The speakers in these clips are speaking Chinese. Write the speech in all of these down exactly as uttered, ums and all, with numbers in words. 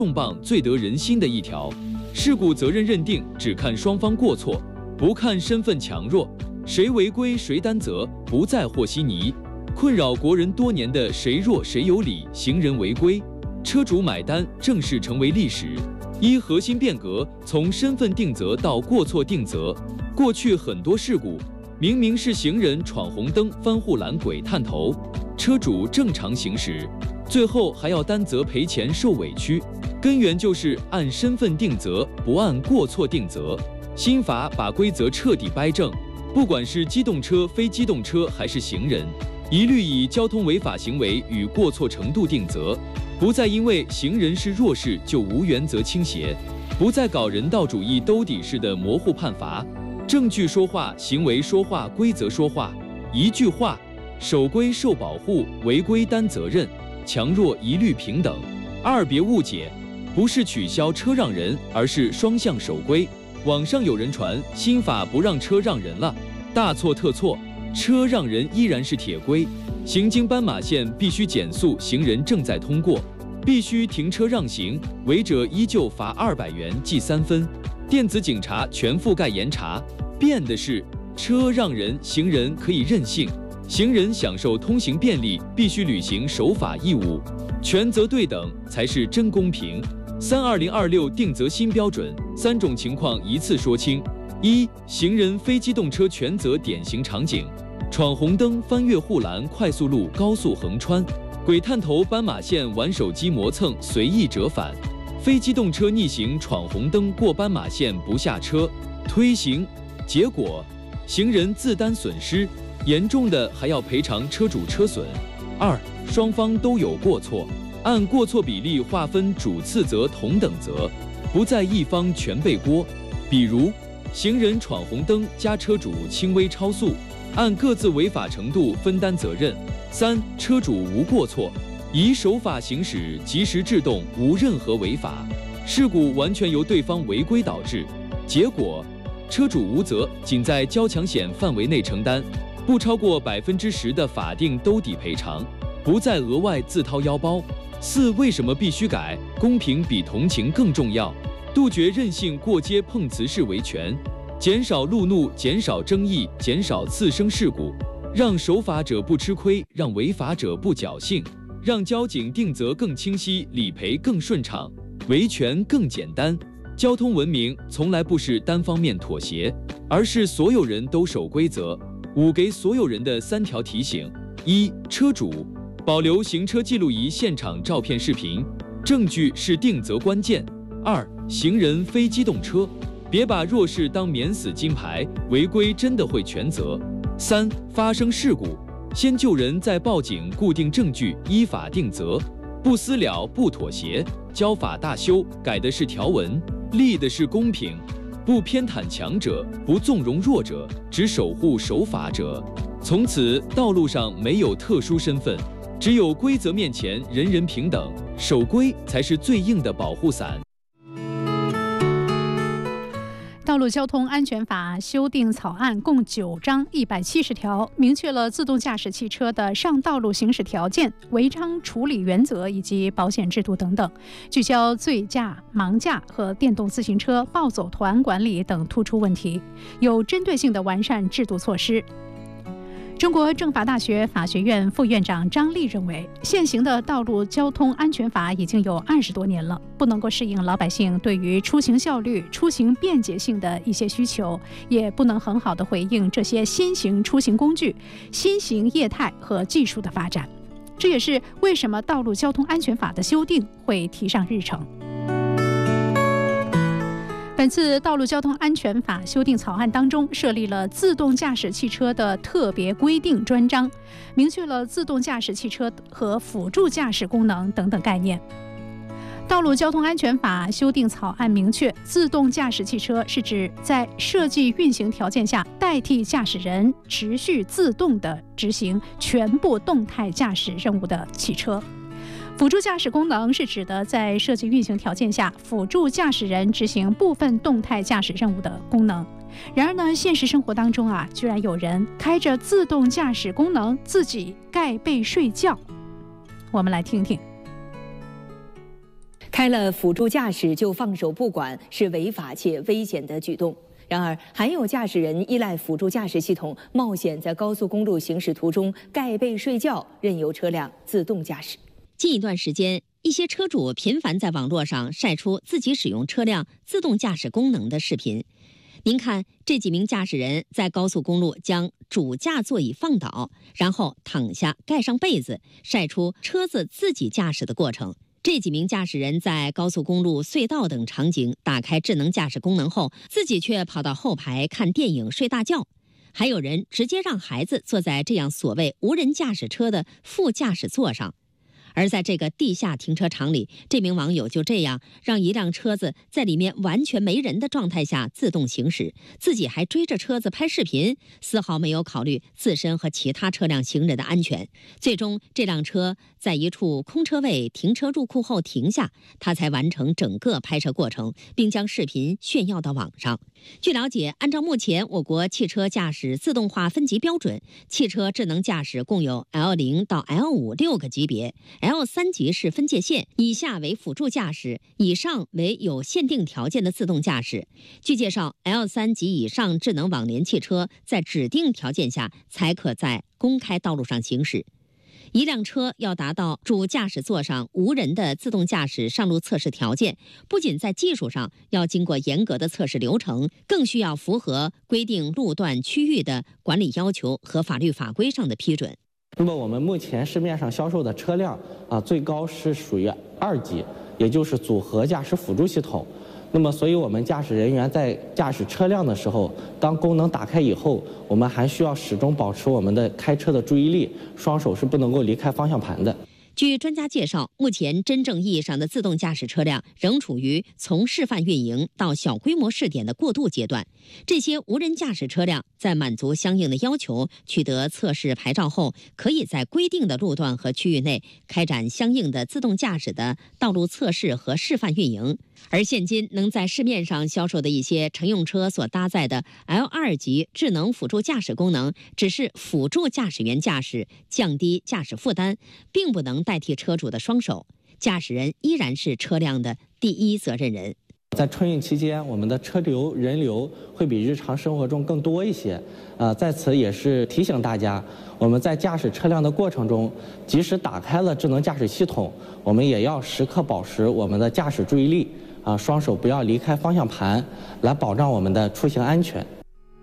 重磅最得人心的一条。事故责任认定只看双方过错，不看身份强弱，谁违规谁担责，不再和稀泥。困扰国人多年的谁弱谁有理，行人违规，车主买单正式成为历史。一核心变革，从身份定责到过错定责。过去很多事故，明明是行人闯红灯、翻护栏、鬼探头，车主正常行驶，最后还要担责赔钱受委屈。根源就是按身份定责，不按过错定责。新法把规则彻底掰正，不管是机动车、非机动车还是行人，一律以交通违法行为与过错程度定责，不再因为行人是弱势就无原则倾斜，不再搞人道主义兜底式的模糊判罚。证据说话，行为说话，规则说话。一句话，守规受保护，违规担责任，强弱一律平等。二，别误解，不是取消车让人，而是双向守规。网上有人传新法不让车让人了，大错特错，车让人依然是铁规。行经斑马线必须减速，行人正在通过，必须停车让行，违者依旧罚二百元，记三分。电子警察全覆盖严查。变的是，车让人，行人可以任性，行人享受通行便利，必须履行守法义务，权责对等才是真公平。三二零二六定责新标准，三种情况一次说清。一、行人非机动车全责典型场景：闯红灯、翻越护栏、快速路、高速横穿、鬼探头、斑马线玩手机磨蹭、随意折返；非机动车逆行闯红灯、过斑马线不下车、推行。结果，行人自担损失，严重的还要赔偿车主车损。二、双方都有过错，按过错比例划分主次责同等责，不再一方全背锅。比如，行人闯红灯加车主轻微超速，按各自违法程度分担责任。三、车主无过错，以守法行驶，及时制动，无任何违法，事故完全由对方违规导致。结果，车主无责，仅在交强险范围内承担，不超过百分之十的法定兜底赔偿，不再额外自掏腰包。四、为什么必须改？公平比同情更重要。杜绝任性过街碰瓷式维权，减少路怒，减少争议，减少次生事故，让守法者不吃亏，让违法者不侥幸，让交警定责更清晰，理赔更顺畅，维权更简单。交通文明从来不是单方面妥协，而是所有人都守规则。五、给所有人的三条提醒：一、车主保留行车记录仪现场照片视频，证据是定责关键。二、行人非机动车，别把弱势当免死金牌，违规真的会全责。三、发生事故，先救人再报警，固定证据，依法定责，不私了，不妥协。交法大修，改的是条文，立的是公平，不偏袒强者，不纵容弱者，只守护守法者。从此，道路上没有特殊身份，只有规则面前人人平等，守规才是最硬的保护伞。 道路交通安全法修订草案共九章一百七十条，明确了自动驾驶汽车的上道路行驶条件、违章处理原则以及保险制度等等，聚焦醉驾、盲驾和电动自行车暴走团管理等突出问题，有针对性地完善制度措施。中国政法大学法学院副院长张丽认为，现行的道路交通安全法已经有二十多年了，不能够适应老百姓对于出行效率、出行便捷性的一些需求，也不能很好地回应这些新型出行工具、新型业态和技术的发展。这也是为什么道路交通安全法的修订会提上日程。本次道路交通安全法修订草案当中，设立了自动驾驶汽车的特别规定专章，明确了自动驾驶汽车和辅助驾驶功能等等概念。道路交通安全法修订草案明确，自动驾驶汽车是指在设计运行条件下代替驾驶人持续自动地执行全部动态驾驶任务的汽车。辅助驾驶功能是指的在设计运行条件下辅助驾驶人执行部分动态驾驶任务的功能。然而呢，现实生活当中啊，居然有人开着自动驾驶功能自己盖被睡觉。我们来听听。 开了辅助驾驶就放手不管是违法且危险的举动。然而，还有驾驶人依赖辅助驾驶系统，冒险在高速公路行驶途中盖被睡觉，任由车辆自动驾驶。 近一段时间，一些车主频繁在网络上晒出自己使用车辆自动驾驶功能的视频。您看，这几名驾驶人在高速公路将主驾座椅放倒，然后躺下盖上被子，晒出车子自己驾驶的过程。这几名驾驶人在高速公路、隧道等场景打开智能驾驶功能后，自己却跑到后排看电影睡大觉。还有人直接让孩子坐在这样所谓无人驾驶车的副驾驶座上。而在这个地下停车场里，这名网友就这样让一辆车子在里面完全没人的状态下自动行驶，自己还追着车子拍视频，丝毫没有考虑自身和其他车辆行人的安全。最终，这辆车在一处空车位停车入库后停下，他才完成整个拍摄过程，并将视频炫耀到网上。据了解，按照目前我国汽车驾驶自动化分级标准，汽车智能驾驶共有 L 零 到 L 五 六个级别。L 三 级是分界线，以下为辅助驾驶，以上为有限定条件的自动驾驶。据介绍 ，L 三 级以上智能网联汽车在指定条件下才可在公开道路上行驶。一辆车要达到主驾驶座上无人的自动驾驶上路测试条件，不仅在技术上要经过严格的测试流程，更需要符合规定路段区域的管理要求和法律法规上的批准。 那么我们目前市面上销售的车辆啊，最高是属于二级，也就是组合驾驶辅助系统。那么，所以我们驾驶人员在驾驶车辆的时候，当功能打开以后，我们还需要始终保持我们的开车的注意力，双手是不能够离开方向盘的。 据专家介绍，目前真正意义上的自动驾驶车辆仍处于从示范运营到小规模试点的过渡阶段。这些无人驾驶车辆在满足相应的要求，取得测试牌照后，可以在规定的路段和区域内开展相应的自动驾驶的道路测试和示范运营。而现今能在市面上销售的一些乘用车所搭载的 L 二 级智能辅助驾驶功能，只是辅助驾驶员驾驶，降低驾驶负担，并不能代替车主的双手，驾驶人依然是车辆的第一责任人。 在春运期间，我们的车流人流会比日常生活中更多一些。呃，在此也是提醒大家，我们在驾驶车辆的过程中，即使打开了智能驾驶系统，我们也要时刻保持我们的驾驶注意力，啊、呃，双手不要离开方向盘，来保障我们的出行安全。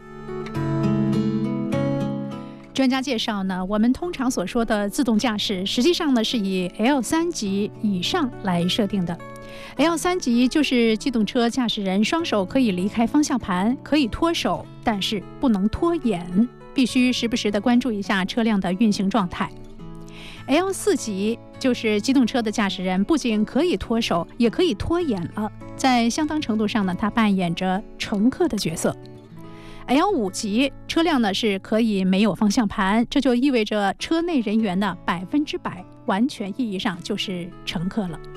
专家介绍呢，我们通常所说的自动驾驶，实际上呢是以 L 三 级以上来设定的。L 三 级就是机动车驾驶人双手可以离开方向盘，可以脱手，但是不能脱眼，必须时不时地关注一下车辆的运行状态。L 四 级就是机动车的驾驶人不仅可以脱手，也可以脱眼了，在相当程度上呢，他扮演着乘客的角色。L 五 级车辆呢是可以没有方向盘，这就意味着车内人员呢百分之百完全意义上就是乘客了。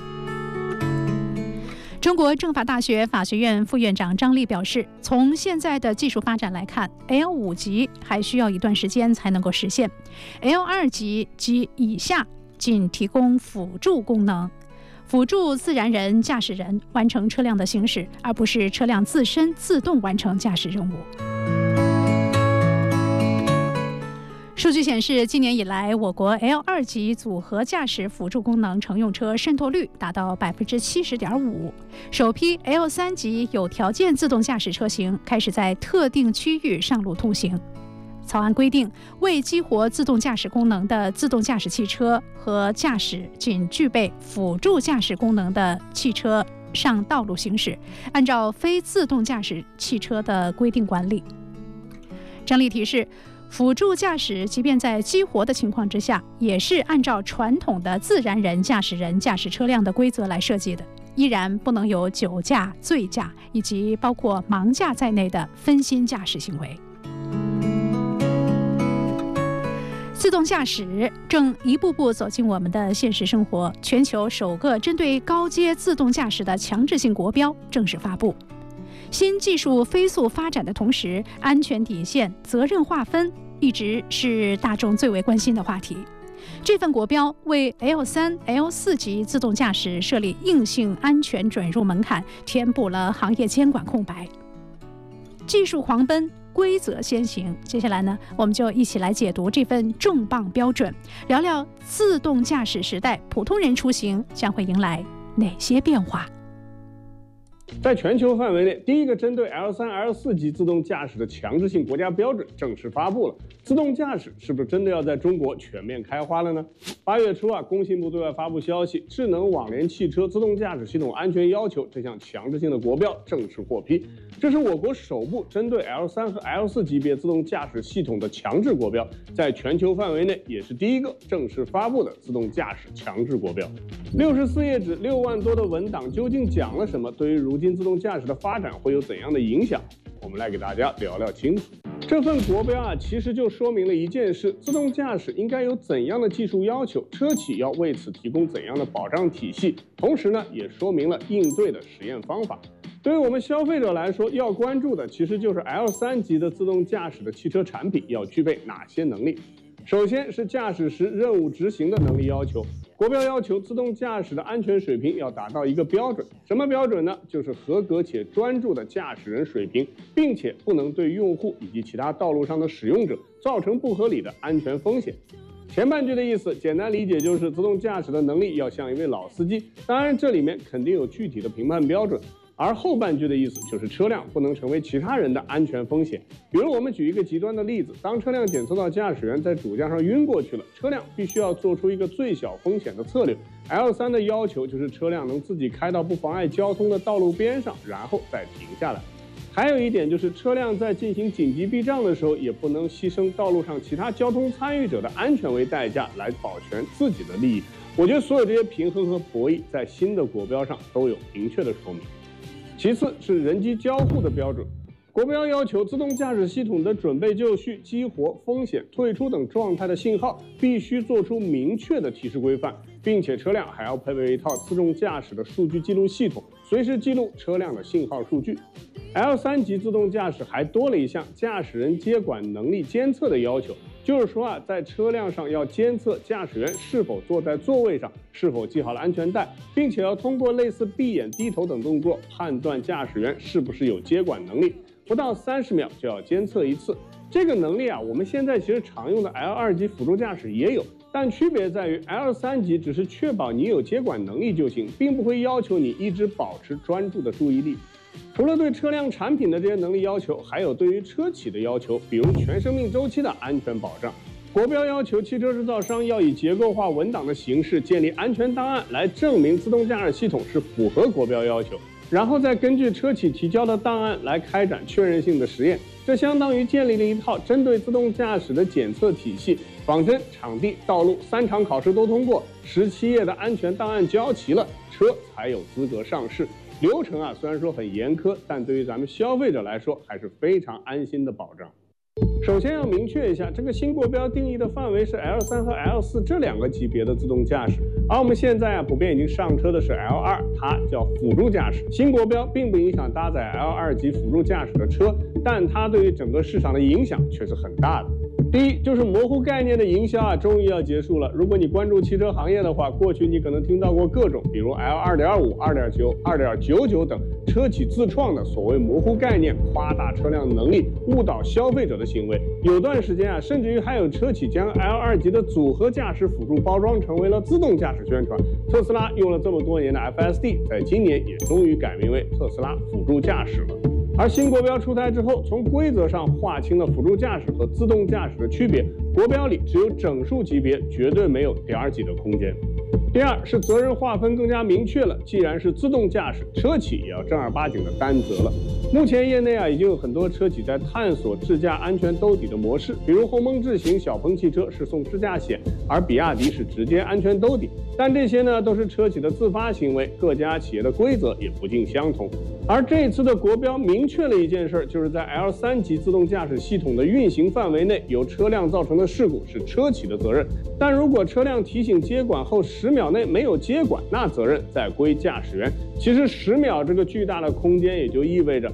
中国政法大学法学院副院长张力表示，从现在的技术发展来看 ，L 五 级还需要一段时间才能够实现 ，L 二 级及以下仅提供辅助功能，辅助自然人驾驶人完成车辆的行驶，而不是车辆自身自动完成驾驶任务。数据显示，今年以来，我国 L 二 级组合驾驶辅助功能乘用车渗透率达到 百分之七十点五， 首批 L 三 级有条件自动驾驶车型开始在特定区域上路通行。草案规定，未激活自动驾驶功能的自动驾驶汽车和驾驶仅具备辅助驾驶功能的汽车上道路行驶，按照非自动驾驶汽车的规定管理。张力提示，辅助驾驶即便在激活的情况之下，也是按照传统的自然人驾驶人驾驶车辆的规则来设计的，依然不能有酒驾、醉驾以及包括盲驾在内的分心驾驶行为。自动驾驶正一步步走进我们的现实生活，全球首个针对高阶自动驾驶的强制性国标正式发布。新技术飞速发展的同时，安全底线、责任划分一直是大众最为关心的话题。 这份国标为 L 三、L 四级自动驾驶设立硬性安全准入门槛，填补了行业监管空白。技术狂奔，规则先行。接下来呢，我们就一起来解读这份重磅标准，聊聊自动驾驶时代普通人出行将会迎来哪些变化。 在全球范围内，第一个针对 L 三、L 四级自动驾驶的强制性国家标准正式发布了。自动驾驶是不是真的要在中国全面开花了呢？八月初啊，工信部对外发布消息，智能网联汽车自动驾驶系统安全要求这项强制性的国标正式获批。这是我国首部针对 L 三和 L 四级别自动驾驶系统的强制国标，在全球范围内也是第一个正式发布的自动驾驶强制国标。六十四页纸，六万多的文档，究竟讲了什么？对于如今自动驾驶的发展会有怎样的影响？我们来给大家聊聊清楚。这份国标啊，其实就说明了一件事：自动驾驶应该有怎样的技术要求，车企要为此提供怎样的保障体系，同时呢，也说明了应对的实验方法。对于我们消费者来说，要关注的其实就是 L 三级的自动驾驶的汽车产品要具备哪些能力。首先是驾驶时任务执行的能力要求。国标要求自动驾驶的安全水平要达到一个标准，什么标准呢？就是合格且专注的驾驶人水平，并且不能对用户以及其他道路上的使用者造成不合理的安全风险。前半句的意思简单理解就是自动驾驶的能力要像一位老司机，当然这里面肯定有具体的评判标准。而后半句的意思就是车辆不能成为其他人的安全风险。比如我们举一个极端的例子，当车辆检测到驾驶员在主驾上晕过去了，车辆必须要做出一个最小风险的策略。L 三的要求就是车辆能自己开到不妨碍交通的道路边上，然后再停下来。还有一点就是车辆在进行紧急避障的时候，也不能牺牲道路上其他交通参与者的安全为代价来保全自己的利益。我觉得所有这些平衡和博弈在新的国标上都有明确的说明。其次是人机交互的标准，国标要求自动驾驶系统的准备就绪、激活、风险、退出等状态的信号必须做出明确的提示规范，并且车辆还要配备一套自动驾驶的数据记录系统，随时记录车辆的信号数据。L 三级自动驾驶还多了一项驾驶人接管能力监测的要求，就是说啊，在车辆上要监测驾驶员是否坐在座位上，是否系好了安全带，并且要通过类似闭眼、低头等动作判断驾驶员是不是有接管能力，不到三十秒就要监测一次。这个能力啊，我们现在其实常用的 L 二级辅助驾驶也有，但区别在于 L 三级只是确保你有接管能力就行，并不会要求你一直保持专注的注意力。除了对车辆产品的这些能力要求，还有对于车企的要求，比如全生命周期的安全保障。国标要求汽车制造商要以结构化文档的形式建立安全档案，来证明自动驾驶系统是符合国标要求，然后再根据车企提交的档案来开展确认性的实验。这相当于建立了一套针对自动驾驶的检测体系，仿真、场地、道路三场考试都通过，十七页的安全档案交齐了，车才有资格上市。流程啊，虽然说很严苛，但对于咱们消费者来说还是非常安心的保障。首先要明确一下，这个新国标定义的范围是 L 三和 L 四这两个级别的自动驾驶，而我们现在啊普遍已经上车的是 L 二，它叫辅助驾驶。新国标并不影响搭载 L 二级辅助驾驶的车，但它对于整个市场的影响却是很大的。第一，就是模糊概念的营销啊，终于要结束了。如果你关注汽车行业的话，过去你可能听到过各种，比如 L 二点五、二点九、二点九九等车企自创的所谓模糊概念、夸大车辆能力、误导消费者的行为。有段时间啊，甚至于还有车企将 L 二级的组合驾驶辅助包装成为了自动驾驶宣传。特斯拉用了这么多年的 F S D， 在今年也终于改名为特斯拉辅助驾驶了。而新国标出台之后，从规则上划清了辅助驾驶和自动驾驶的区别，国标里只有整数级别，绝对没有点儿级的空间。第二是责任划分更加明确了，既然是自动驾驶，车企也要正儿八经的担责了。目前业内啊已经有很多车企在探索智驾安全兜底的模式，比如鸿蒙智行、小鹏汽车是送智驾险，而比亚迪是直接安全兜底。但这些呢都是车企的自发行为，各家企业的规则也不尽相同。而这次的国标明确了一件事，就是在 L 三级自动驾驶系统的运行范围内，由车辆造成的事故是车企的责任。但如果车辆提醒接管后十秒内没有接管，那责任再归驾驶员。其实十秒这个巨大的空间，也就意味着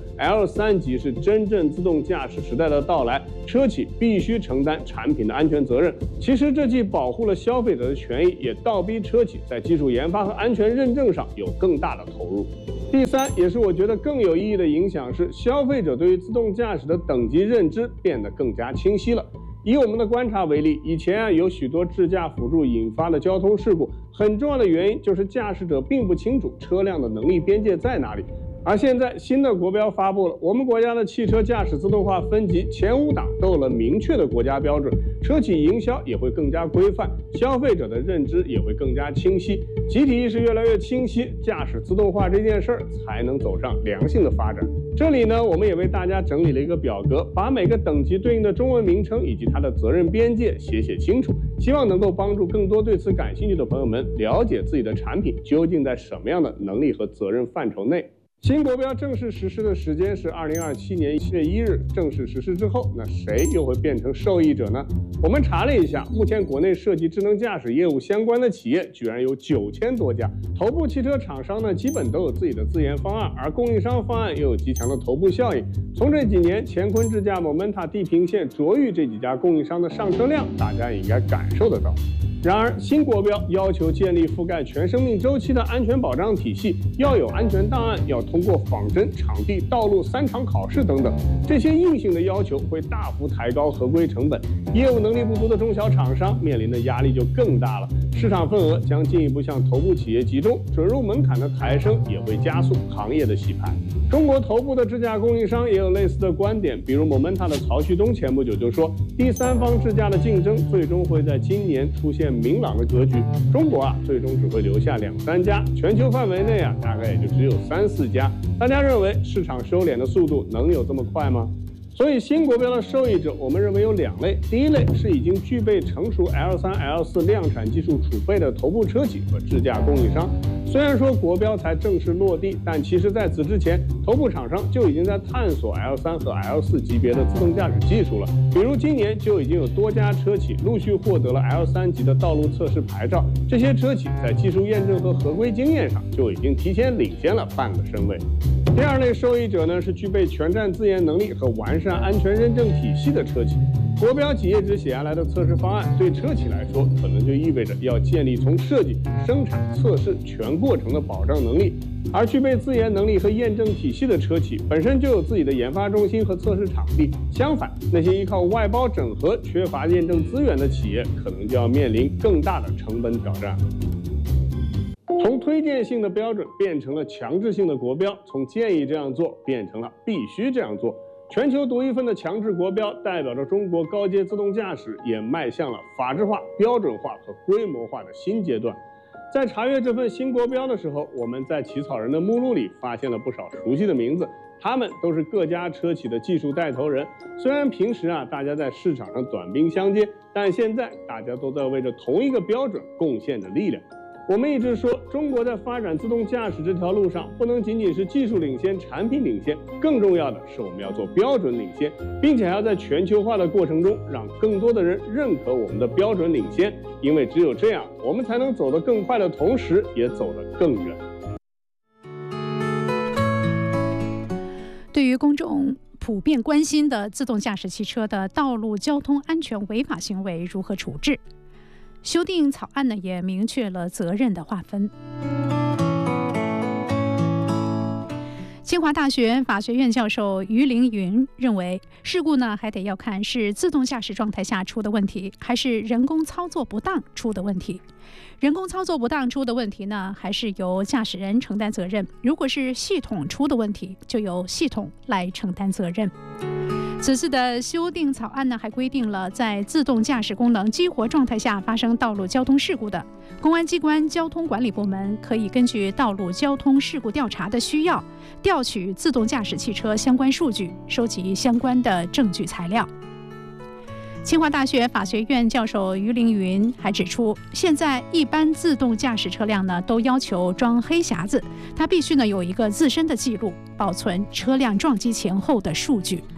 L 三级是真正自动驾驶时代的到来，车企必须承担产品的安全责任。其实这既保护了消费者的权益，也倒逼车企在技术研发和安全认证上有更大的投入。第三，也是我觉得更有意义的影响是，消费者对于自动驾驶的等级认知变得更加清晰了。以我们的观察为例，以前啊有许多智驾辅助引发的交通事故，很重要的原因就是驾驶者并不清楚车辆的能力边界在哪里。而现在新的国标发布了，我们国家的汽车驾驶自动化分级前五档都有了明确的国家标准，车企营销也会更加规范，消费者的认知也会更加清晰，集体意识越来越清晰，驾驶自动化这件事儿才能走上良性的发展。这里呢，我们也为大家整理了一个表格，把每个等级对应的中文名称以及它的责任边界写写清楚，希望能够帮助更多对此感兴趣的朋友们了解自己的产品究竟在什么样的能力和责任范畴内。新国标正式实施的时间是二零二七年七月一日，正式实施之后，那谁又会变成受益者呢？我们查了一下，目前国内涉及智能驾驶业务相关的企业居然有九千多家，头部汽车厂商呢基本都有自己的自研方案，而供应商方案又有极强的头部效应。从这几年乾坤智驾、Momenta、地平线、卓越这几家供应商的上车量，大家也应该感受得到。然而，新国标要求建立覆盖全生命周期的安全保障体系，要有安全档案，要通过仿真、场地、道路三场考试等等，这些硬性的要求会大幅抬高合规成本，业务能力不足的中小厂商面临的压力就更大了，市场份额将进一步向头部企业集中，准入门槛的抬升也会加速行业的洗牌。中国头部的智驾供应商也有类似的观点，比如 Momenta 的曹旭东前不久就说，第三方智驾的竞争最终会在今年出现明朗的格局，中国啊最终只会留下两三家，全球范围内啊大概也就只有三四家。大家认为市场收敛的速度能有这么快吗？所以新国标的受益者，我们认为有两类。第一类是已经具备成熟 L 三、L 四量产技术储备的头部车企和智驾供应商。虽然说国标才正式落地，但其实在此之前，头部厂商就已经在探索 L 三和 L 四级别的自动驾驶技术了。比如今年就已经有多家车企陆续获得了 L 三级的道路测试牌照，这些车企在技术验证和合规经验上就已经提前领先了半个身位。第二类受益者呢，是具备全站自研能力和完善安全认证体系的车企。国标几页纸写下来的测试方案，对车企来说，可能就意味着要建立从设计、生产、测试全过程的保障能力。而具备自研能力和验证体系的车企，本身就有自己的研发中心和测试场地。相反，那些依靠外包整合、缺乏验证资源的企业，可能就要面临更大的成本挑战。从推荐性的标准变成了强制性的国标，从建议这样做变成了必须这样做。全球独一份的强制国标，代表着中国高阶自动驾驶也迈向了法制化、标准化和规模化的新阶段。在查阅这份新国标的时候，我们在起草人的目录里发现了不少熟悉的名字，他们都是各家车企的技术带头人。虽然平时啊大家在市场上短兵相接，但现在大家都在为着同一个标准贡献着力量。我们一直说，中国在发展自动驾驶这条路上，不能仅仅是技术领先、产品领先，更重要的是我们要做标准领先，并且还要在全球化的过程中，让更多的人认可我们的标准领先。因为只有这样，我们才能走得更快的同时，也走得更远。 对于公众普遍关心的自动驾驶汽车的道路交通安全违法行为如何处置？修订草案呢，也明确了责任的划分。清华大学法学院教授于凌云认为，事故呢还得要看是自动驾驶状态下出的问题，还是人工操作不当出的问题。人工操作不当出的问题呢，还是由驾驶人承担责任；如果是系统出的问题，就由系统来承担责任。此次的修订草案呢，还规定了在自动驾驶功能激活状态下发生道路交通事故的，公安机关交通管理部门可以根据道路交通事故调查的需要，调取自动驾驶汽车相关数据，收集相关的证据材料。清华大学法学院教授于凌云还指出，现在一般自动驾驶车辆呢都要求装黑匣子，它必须呢有一个自身的记录，保存车辆撞击前后的数据。